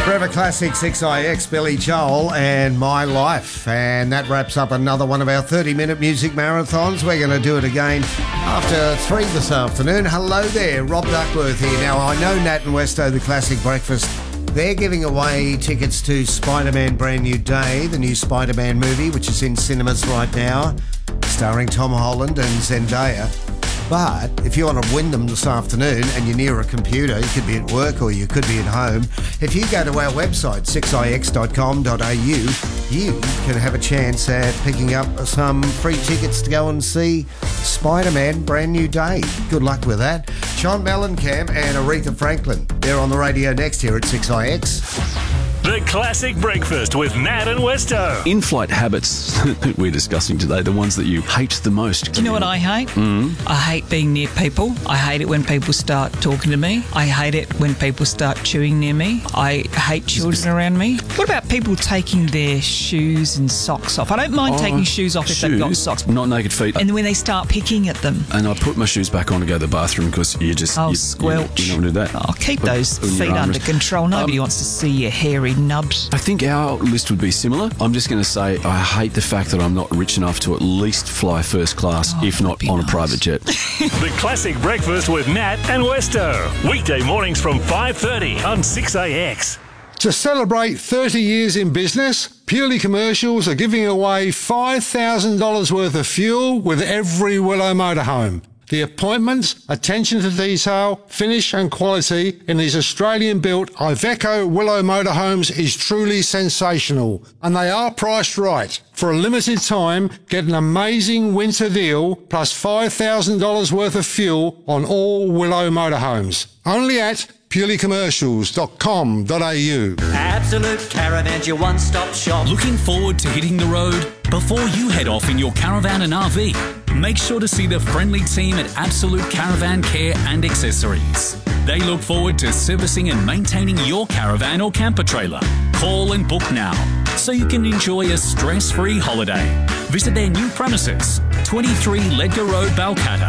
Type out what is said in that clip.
Forever Classic 6IX, Billy Joel and My Life. And that wraps up another one of our 30-minute music marathons. We're going to do it again after 3 this afternoon. Hello there, Rob Duckworth here. Now, I know Nat and Westo, the Classic Breakfast, they're giving away tickets to Spider-Man Brand New Day, the new Spider-Man movie, which is in cinemas right now, starring Tom Holland and Zendaya. But if you want to win them this afternoon and you're near a computer, you could be at work or you could be at home, if you go to our website, 6ix.com.au, you can have a chance at picking up some free tickets to go and see Spider-Man Brand New Day. Good luck with that. John Mellencamp and Aretha Franklin, they're on the radio next here at 6IX. The Classic Breakfast with Nat and Westo. In-flight habits that we're discussing today, the ones that you hate the most. Do you know what I hate? I hate being near people. I hate it when people start talking to me. I hate it when people start chewing near me. I hate children around me. What about people taking their shoes and socks off? I don't mind taking shoes off if they've got socks. Not naked feet. And when they start picking at them. And I put my shoes back on to go to the bathroom because you just... squelch. You don't do that. Oh, keep those feet under control. Nobody wants to see your hairy nubs. I think our list would be similar. I'm just going to say I hate the fact that I'm not rich enough to at least fly first class, if not on a private jet. The Classic Breakfast with Nat and Westo. Weekday mornings from 5:30 on 6AX. To celebrate 30 years in business, Purely Commercials are giving away $5,000 worth of fuel with every Willow motorhome. The appointments, attention to detail, finish and quality in these Australian-built Iveco Willow motorhomes is truly sensational. And they are priced right. For a limited time, get an amazing winter deal plus $5,000 worth of fuel on all Willow motorhomes. Only at purelycommercials.com.au. Absolute Caravan's your one-stop shop. Looking forward to hitting the road? Before you head off in your caravan and RV, make sure to see the friendly team at Absolute Caravan Care and Accessories. They look forward to servicing and maintaining your caravan or camper trailer. Call and book now so you can enjoy a stress-free holiday. Visit their new premises, 23 Ledgar Road, Balcatta.